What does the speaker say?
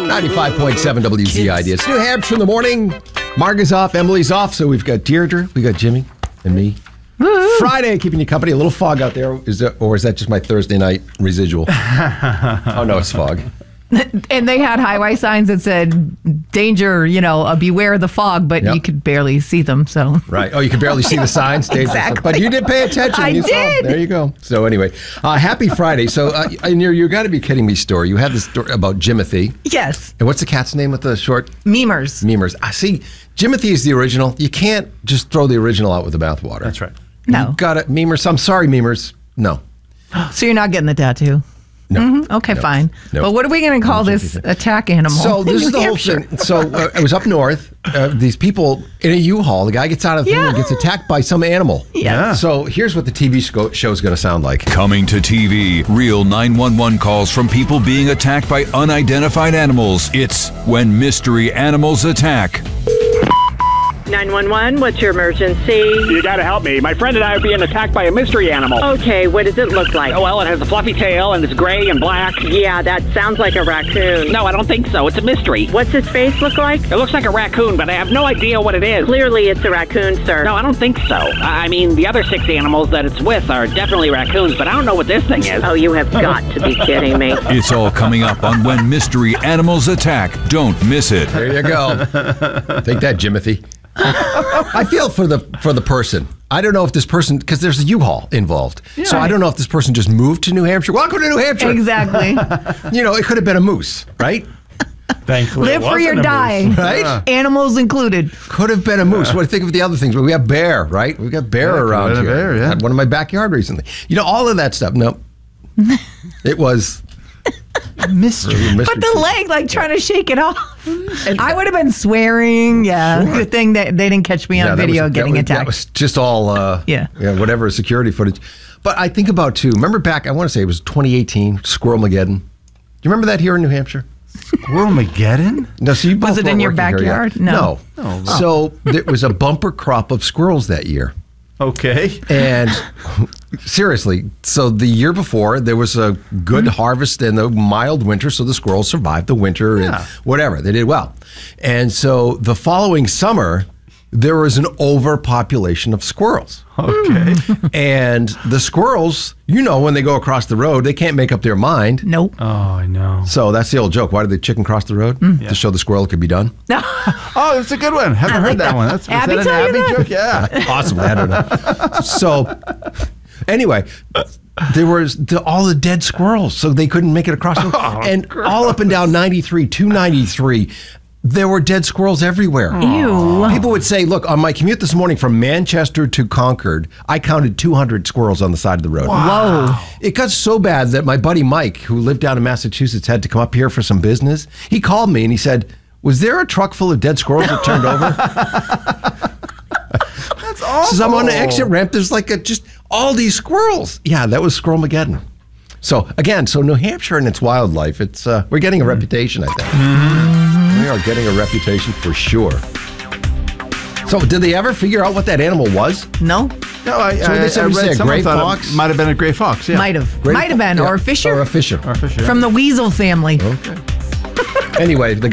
95.7 WZID. It's New Hampshire in the morning. Mark is off. Emily's off. So we've got Deirdre, we got Jimmy, and me. Woo-hoo. Friday, keeping you company. A little fog out there. Or is that just my Thursday night residual? Oh, no, it's fog. And they had highway signs that said, danger, beware the fog, but you could barely see them, so. Right. Oh, you could barely see the signs? Exactly. But you did pay attention. I did. There you go. So anyway, happy Friday. So you got to be kidding me, story. You had this story about Jimothy. Yes. And what's the cat's name with the short? Memers. Memers. I see. Jimothy is the original. You can't just throw the original out with the bathwater. That's right. No. You got it. Memers. I'm sorry, Memers. No. So you're not getting the tattoo? No. Mm-hmm. Okay, fine. No. Well, what are we going to call this attack animal? So this is the whole thing. So it was up north. These people in a U-Haul. The guy gets out of the thing and gets attacked by some animal. Yeah. So here's what the TV show is going to sound like. Coming to TV, real 911 calls from people being attacked by unidentified animals. It's When Mystery Animals Attack. 911, what's your emergency? You gotta help me. My friend and I are being attacked by a mystery animal. Okay, what does it look like? Oh, well, it has a fluffy tail and it's gray and black. Yeah, that sounds like a raccoon. No, I don't think so. It's a mystery. What's his face look like? It looks like a raccoon, but I have no idea what it is. Clearly it's a raccoon, sir. No, I don't think so. I mean, the other 6 animals that it's with are definitely raccoons, but I don't know what this thing is. Oh, you have got to be kidding me. It's all coming up on When Mystery Animals Attack. Don't miss it. There you go. Take that, Jimothy. I feel for the person. I don't know if this person, because there's a U-Haul involved. Yeah, so I don't know if this person just moved to New Hampshire. Welcome to New Hampshire. Exactly. It could have been a moose, right? Thankfully, live free or die, right? Yeah. Animals included. Could have been a moose. What do you think of the other things? We have bear, right? We've got bear around here. Bear, yeah. Had one in my backyard recently. All of that stuff. No, it was mystery. But the leg, trying to shake it off. I would have been swearing. Yeah, sure. Good thing that they didn't catch me on video getting attacked. That was just all, whatever security footage. But I think about too. Remember back? I want to say it was 2018. Squirrelmageddon. Do you remember that here in New Hampshire? Squirrelmageddon? No, so you both was it in your backyard? No. Oh. So there was a bumper crop of squirrels that year. Okay. And seriously, so the year before, there was a good harvest and a mild winter, so the squirrels survived the winter and whatever. They did well. And so the following summer, there was an overpopulation of squirrels. Okay. And the squirrels, when they go across the road, they can't make up their mind. Nope. Oh, I know. So that's the old joke. Why did the chicken cross the road? To show the squirrel it could be done. Oh, that's a good one. Haven't heard that one. That's Abby an Abby joke? Yeah. Possibly. I don't know. So anyway, there was all the dead squirrels, so they couldn't make it across. All up and down 93, 293, there were dead squirrels everywhere. Ew. People would say, look, on my commute this morning from Manchester to Concord, I counted 200 squirrels on the side of the road. Wow. Whoa. It got so bad that my buddy Mike, who lived down in Massachusetts, had to come up here for some business. He called me and he said, was there a truck full of dead squirrels that turned over? That's awful. Says I'm on the exit ramp. There's just all these squirrels. Yeah, that was Squirrelmageddon. So again, New Hampshire and its wildlife, it's we're getting a reputation, I think. Mm-hmm. We are getting a reputation for sure. So did they ever figure out what that animal was? No. No, I read a gray fox. Might have been a gray fox. Yeah. Might have been, or a fisher. Or a fisher. From the weasel family. Okay. Anyway, the